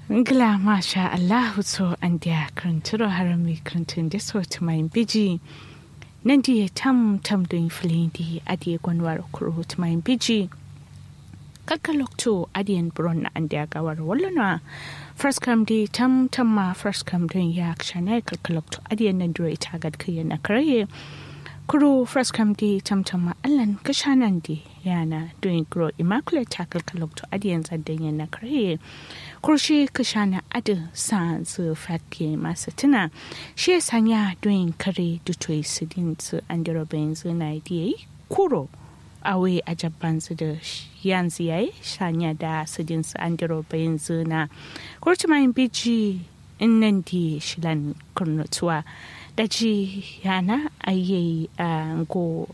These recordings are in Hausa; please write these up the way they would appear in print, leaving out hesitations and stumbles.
Ngla masha Allah so andia kranturo harami krantun de so to my biji nandi tam doing flindi adi gwanwar kuro to my biji kakalokto adian bron andia gawar wallana first come di tam ma first come doing yak shana kakalokto adian nandro ita gad kiyana karaye kuro first come di tam ma allan kashanandi yana doing grow immaculate kakalokto adian zadanya na karaye kurshi kashana adin sa zu fatke masu tuna shi sanya doing kare dutoi sidin su andiro benzu na diye kuro awe ajaban su da yanzu yayi sanya da sidin su andiro benzu na kurci mai biji innan di shilan kurnutuwa da ji yana ayi go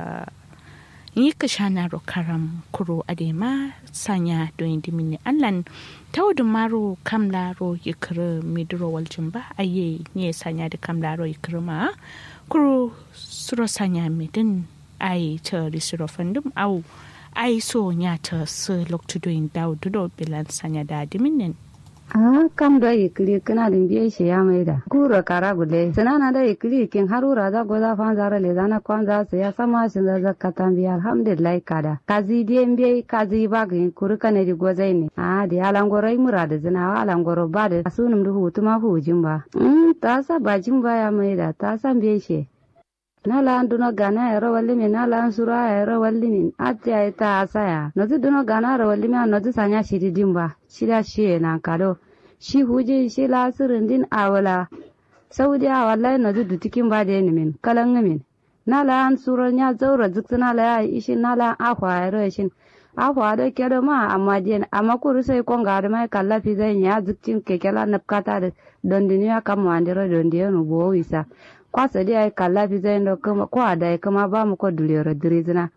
yi kashana rokaram kuro adema sanya doing dimini allan tawdu maro kamlaro yikre midro waljumba aye ne sanya da kamlaro yikre ma kuro suro sanya midin ai ta risiro fandum au ai so nya ta se lokto doing dawdu bilan sanya da diminin kam da ikili kana din biye shi ya maida kura kara gule sanana da ikili kin harura da goza fan zara le zana kwanza sai ya sama shi da zakatan biya alhamdulillah kada kazi din biye kazi bagin kuru kana di goza ne di alangoro murada zina alangoro ba da sunum du hutuma hujin ba ta sa bajin ba ya maida ta san biye shi nala anduno gana ero wallimi nala ansura ero wallimi ati aita asaya nozi duno gana ero wallimi nozi sanya shiri dimba shida shiye na kado shi huji shi la sirindin awala saudi awala nozi dutikin ba da min kalan min nala ansura nya zaura ziksina la ya ishin nala akwa ero ishin akwa da kedo ma amma den amma kuru sai konga da mai kallafi zai nya zikcin kekela napkata da dondiniya kamwa andiro dondiyo no bo wisa kwasa dai ai kallafi zai ndo kuma kwa da kuma ba mu ko dulero dirizina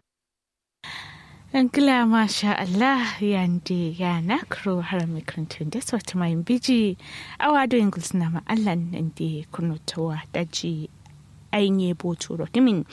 Ankila masha Allah yandi ya nakro harami krantun da sota mai biji awado ingles na ma Allah ndi kunotowa daji ainye boturo dimin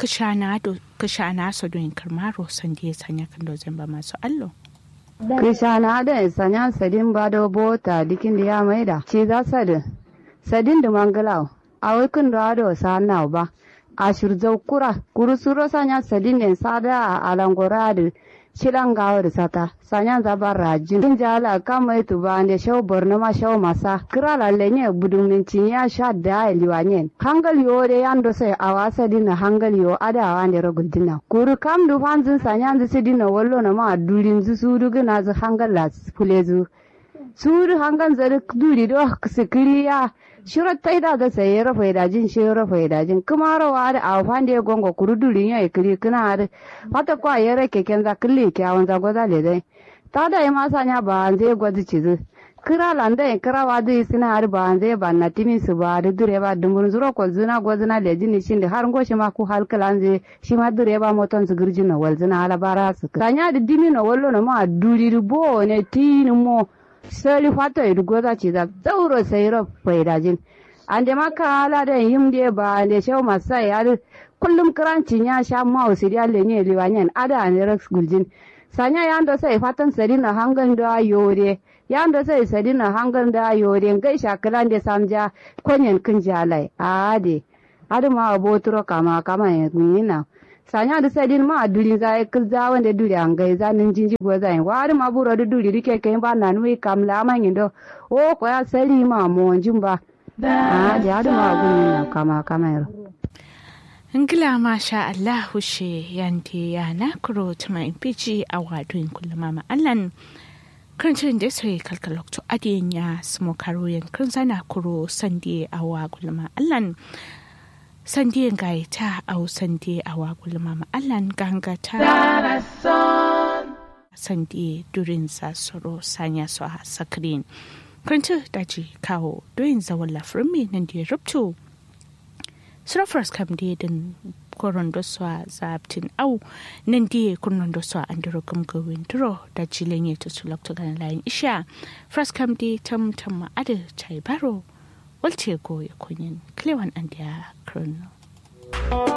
kashana so doin karmaro sandi sanya kan do zamba masu allo kashana da sanya sadin ba do bota dikin da ya maida ce za sadin da mangalaw awai kun da ado sana ba a shirzau kura kurusuro sanya sadin ne sada a alangora da shilan gawo da sata sanya zabar rajin din jala kama itu ba ne shaw borno ma shaw masa kira lalle ne budun ya sha da liwanyen hangal yo de yando sai awasa din hangal yo ada wa ne rogul dinna kuru kam du fanzin sanya da sidin wallo na ma dulin zu su dugina zu hangal la fulezu suru hangan zari duri do sikiriya shirar taida da saye rafa da jin shi rafa da jin kuma rawa da afan da gongo kuruduri ya ikiri kana da fata kwa yare keken za kille kyawun za goza le dai ta da ma sanya ba an zai gwazi cizu kira landa in kira wa da sina har ba an zai ba na timin su ba da dure ba dumbun zuro ko zuna gozuna le jin shin da har goshi ma ku halkalan zai shi ma dure ba moton su girjin na walzuna alabara su sanya da dimi na wallo na ma duri bo ne tin mo sali fata idu goza ci da zauro sai ro faidajin an da maka ala da yimde ba da shau masai har kullum karancin ya sha ma usiri alle ne liwanyen ada ne rex guljin sanya yando sai fatan sadina hangan da yore yando sai sadina hangan da yore gai shakalan da samja konyen kin jalai ade ma abotro kama yina sanya da sadin ma duri zai kilza wanda duri an gai zanin jinji go zai wari ma buro da duri rike kai ba na nui kamla man yindo o ko ya sali ma mo jimba ya da ma gunni kama yaro Ngila masha Allah hushe yanti ya nakro tuma impiji awadun kullama ma allan krantun da sai kalkalokto adiyan ya smo karoyen kranzana kuro sandi awa kullama allan sandiyan gaita au sandi awa gulma ma'allan gangata sandi durin sa soro sanya su a sakirin kanta daji kawo doyin zawon lafirmi nan da ya rubto surafras kam da din koron doswa zabtin au nan da kunnon doswa an duro gumgawin duro da jilin ya tutu lokto ganin layin isha fras kam da tam ma'ada chai baro walce goye kunyin klewan an da krono